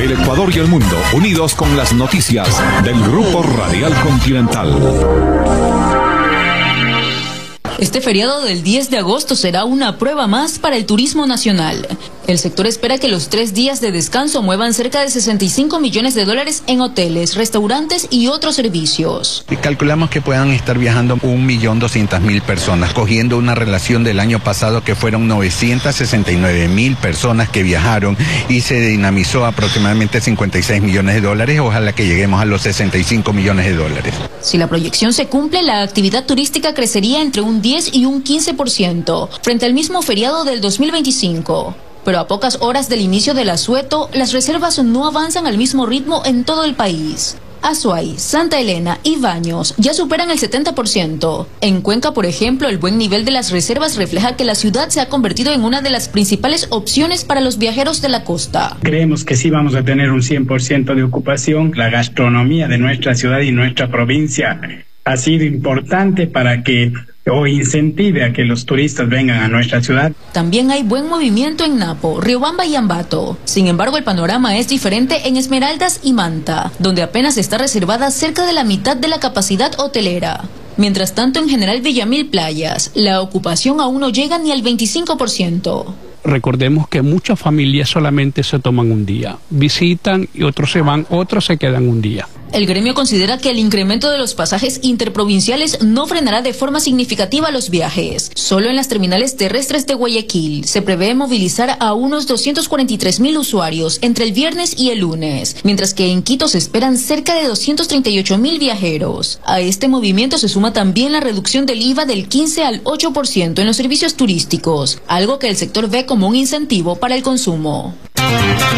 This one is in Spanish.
El Ecuador y el mundo, unidos con las noticias del Grupo Radial Continental. Este feriado del 10 de agosto será una prueba más para el turismo nacional. El sector espera que los 3 días de descanso muevan cerca de $65 millones en hoteles, restaurantes y otros servicios. Calculamos que puedan estar viajando 1.200.000 personas, cogiendo una relación del año pasado que fueron 969.000 personas que viajaron y se dinamizó aproximadamente $56 millones. Ojalá que lleguemos a los $65 millones. Si la proyección se cumple, la actividad turística crecería entre un 10 y un 15% frente al mismo feriado del 2025. Pero a pocas horas del inicio del asueto, las reservas no avanzan al mismo ritmo en todo el país. Azuay, Santa Elena y Baños ya superan el 70%. En Cuenca, por ejemplo, el buen nivel de las reservas refleja que la ciudad se ha convertido en una de las principales opciones para los viajeros de la costa. Creemos que sí vamos a tener un 100% de ocupación. La gastronomía de nuestra ciudad y nuestra provincia ha sido importante para que o incentive a que los turistas vengan a nuestra ciudad. También hay buen movimiento en Napo, Riobamba y Ambato. Sin embargo, el panorama es diferente en Esmeraldas y Manta, donde apenas está reservada cerca de la mitad de la capacidad hotelera. Mientras tanto, en General Villamil Playas, la ocupación aún no llega ni al 25%. Recordemos que muchas familias solamente se toman un día, visitan y otros se van, otros se quedan un día. El gremio considera que el incremento de los pasajes interprovinciales no frenará de forma significativa los viajes. Solo en las terminales terrestres de Guayaquil se prevé movilizar a unos 243.000 usuarios entre el viernes y el lunes, mientras que en Quito se esperan cerca de 238.000 viajeros. A este movimiento se suma también la reducción del IVA del 15 al 8% en los servicios turísticos, algo que el sector ve como un incentivo para el consumo.